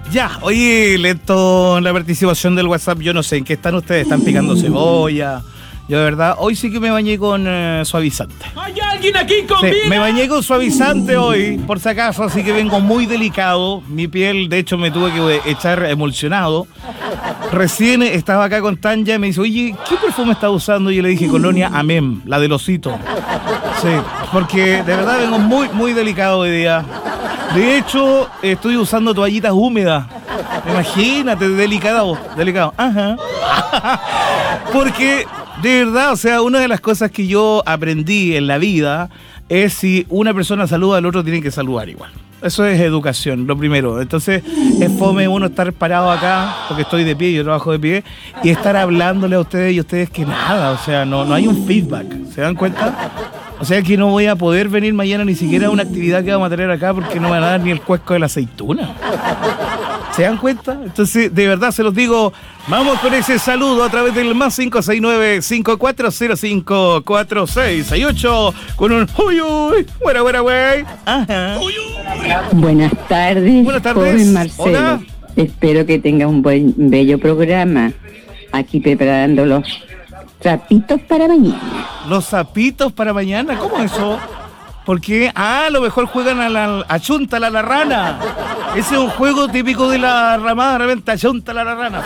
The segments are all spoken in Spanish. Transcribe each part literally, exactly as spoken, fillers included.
Ya, oye, lento la participación del WhatsApp. Yo no sé en qué están ustedes. Están picando cebolla. Yo de verdad, hoy sí que me bañé con eh, suavizante. ¿Hay alguien aquí con vida? Sí, me bañé con suavizante hoy, por si acaso, así que vengo muy delicado. Mi piel, de hecho, me tuve que echar emulsionado. Recién estaba acá con Tanya y me dice, oye, ¿qué perfume estás usando? Y yo le dije, Colonia Amem, la del osito. Sí, porque de verdad vengo muy, muy delicado hoy día. De hecho, estoy usando toallitas húmedas. Imagínate, delicado, delicado. Ajá. Porque, de verdad, o sea, una de las cosas que yo aprendí en la vida es si una persona saluda al otro, tiene que saludar igual. Eso es educación, lo primero. Entonces, es fome uno estar parado acá, porque estoy de pie, yo trabajo de pie, y estar hablándole a ustedes y a ustedes que nada, o sea, no, no hay un feedback. ¿Se dan cuenta? O sea que no voy a poder venir mañana ni siquiera a una actividad que vamos a tener acá porque no me van a dar ni el cuesco de la aceituna. ¿Se dan cuenta? Entonces, de verdad se los digo, vamos con ese saludo a través del más cinco seis nueve, cinco cuatro cero cinco, cuatro seis seis ocho con un uy uy, buena buena güey. Ajá. Uy, uy. Buenas tardes, Buenas tardes. joven Marcelo. Hola. Espero que tenga un buen, bello programa. Aquí preparando los trapitos para mañana. Los zapitos para mañana, ¿cómo eso? ¿Por qué? Ah, a lo mejor juegan a la achúntala a la rana. Ese es un juego típico de la ramada, de repente achúntala a la rana.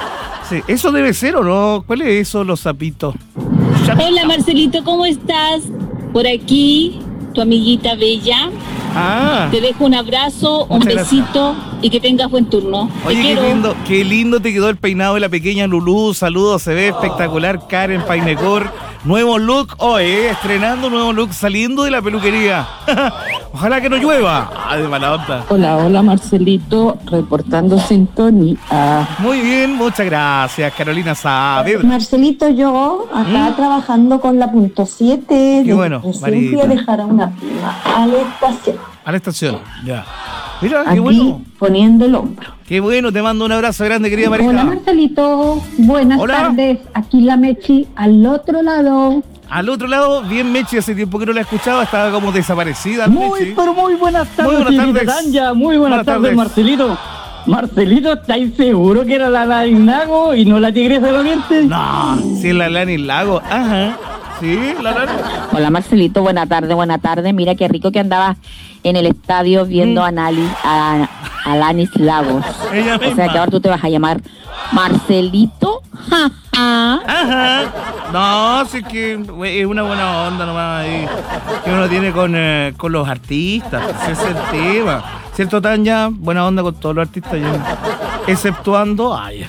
Sí, eso debe ser, ¿o no? ¿Cuál es eso, los zapitos? Hola Marcelito, ¿cómo estás? Por aquí, tu amiguita Bella. Ah. Te dejo un abrazo, un Muchas besito y que tengas buen turno. Oye, te qué quiero. lindo, qué lindo te quedó el peinado de la pequeña Lulú. Saludos, se ve espectacular. Karen Painecor. Nuevo look hoy, eh, estrenando nuevo look, saliendo de la peluquería. Ojalá que no llueva. Ah, de mala onda. Hola, hola Marcelito, reportando sintonía. Muy bien, muchas gracias, Carolina Saavedra. Marcelito, yo acá ¿Mm? trabajando con la punto siete. Qué bueno, recién Marita. fui a dejar a una prima a la estación. A la estación, ya. Mira, qué Aquí bueno. poniendo el hombro. Qué bueno, te mando un abrazo grande, querida Marita. Hola Marcelito, buenas Hola. tardes, aquí la Mechi, al otro lado. Al otro lado, bien Mechi, hace tiempo que no la escuchaba, estaba como desaparecida. Muy, Mechi. pero muy buenas tardes, Muy buenas señorita tardes. Tanya. Muy buenas, Buenas tardes, tardes. Marcelito. Marcelito, ¿estáis seguro que era la Lago y no la Tigresa del Oriente? No, sí, la Lani Lago. Ajá. Sí, la Lani. Hola Marcelito, buena tarde, buena tarde. Mira qué rico que andabas en el estadio viendo Mm. a, Nali, a, a Lanis Lagos. Ella O sea misma. que ahora tú te vas a llamar Marcelito. Ja, ja. Ajá. No, sí que güey, es una buena onda nomás ahí que uno tiene con, eh, con los artistas. Ese es el tema. ¿Cierto, Tanya? Buena onda con todos los artistas. Yo, exceptuando... Ay.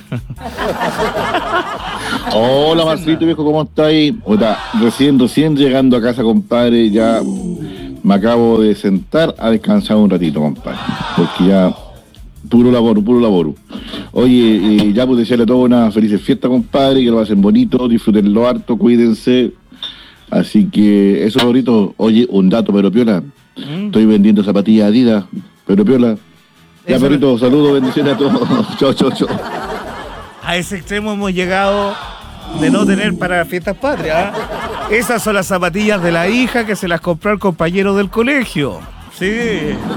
Hola Marcelito viejo, ¿cómo estáis? Puta, recién, recién llegando a casa, compadre, ya me acabo de sentar a descansar un ratito, compadre, porque ya puro labor, puro labor. Oye, eh, ya pues desearle a todos una feliz fiesta, compadre, que lo pasen bonito, disfrútenlo harto, cuídense. Así que eso, favorito. Oye, un dato, pero piola, estoy vendiendo zapatillas Adidas, pero piola. Ya, Eso- perrito, saludos, bendiciones a todos. Chao, chao, chao. A ese extremo hemos llegado de no tener para fiestas patrias. ¿eh? Esas son las zapatillas de la hija que se las compró el compañero del colegio. Sí.